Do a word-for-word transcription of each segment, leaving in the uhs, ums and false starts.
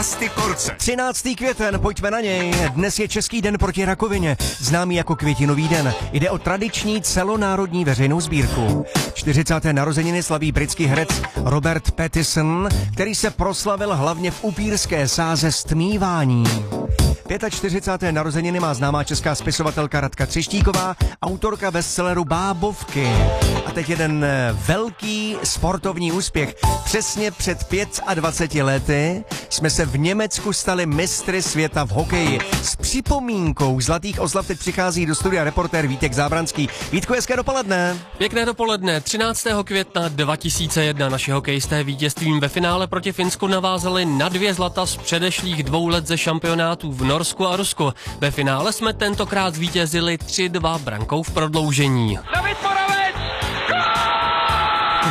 Mastikorce. třináctý květen, pojďme na něj. Dnes je Český den proti rakovině, známý jako Květinový den. Jde o tradiční celonárodní veřejnou sbírku. čtyřicáté narozeniny slaví britský herec Robert Pattinson, který se proslavil hlavně v upírské sáze Stmívání. čtyřicáté páté narozeniny má známá česká spisovatelka Radka Třeštíková, autorka bestselleru Bábovky. A teď jeden velký sportovní úspěch. Přesně před dvaceti pěti lety jsme se v Německu stali mistry světa v hokeji. S připomínkou zlatých oslav teď přichází do studia reportér Vítek Zábranský. Vítku, hezké dopoledne. Pěkné dopoledne. třináctého května dva tisíce jedna naši hokejisté vítězstvím ve finále proti Finsku navázali na dvě zlata z předešlých dvou let ze šampionátů v Norsku a Rusku. Ve finále jsme tentokrát zvítězili tři dva brankou v prodloužení. David Moravec! Gól!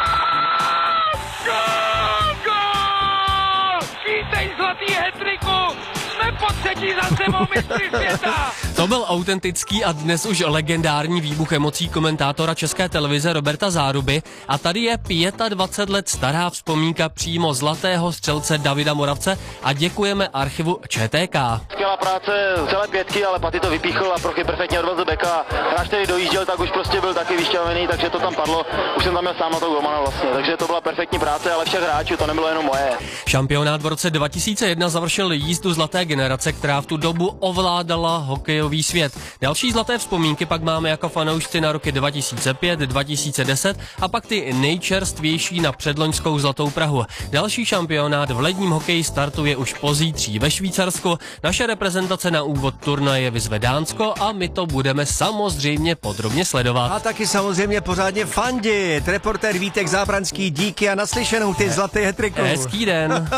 Gól! Gól! Vítej zlatý hat-tricku! Jsme po třetí za sebou mistry světa! To byl autentický a dnes už legendární výbuch emocí komentátora České televize Roberta Záruby a tady je dvacet pět let stará vzpomínka přímo zlatého střelce Davida Moravce a děkujeme archivu ČTK. Skvělá práce celé pětky, ale Paty to vypíchl a Prochy perfektně odvezl beka. Hráč, který dojížděl, tak už prostě byl taky vyšťavený, takže to tam padlo. Už jsem tam měl sám na to golmana vlastně, takže to byla perfektní práce, ale všech hráčů, to nebylo jenom moje. Šampionát v roce dva tisíce jedna završil jízdu zlaté generace, která v tu dobu ovládala hokejový svět. Další zlaté vzpomínky pak máme jako fanoušci na roky dva tisíce pět, dva tisíce deset a pak ty nejčerstvější na předloňskou zlatou Prahu. Další šampionát v ledním hokeji startuje už pozítří ve Švýcarsku. Naše reprezentace na úvod turnaje vyzve Dánsko a my to budeme samozřejmě podrobně sledovat. A taky samozřejmě pořádně fandit. Reportér Vítek Zábranský, díky a naslyšenou ty zlaté hat-triku. Hezký den.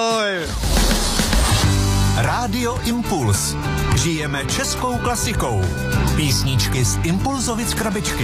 Rádio Impuls. Žijeme českou klasikou. Písničky z Impulzovic krabičky.